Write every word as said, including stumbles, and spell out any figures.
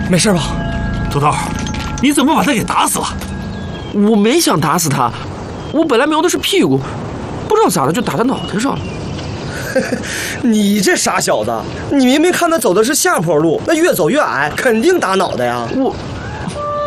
没事吧？ 土豆，你怎么把他给打死了？ 我没想打死他，我本来瞄的是屁股，不知道咋的就打他脑袋上了。 你这傻小子，你明明看他走的是下坡路，那越走越矮，肯定打脑袋呀！ 我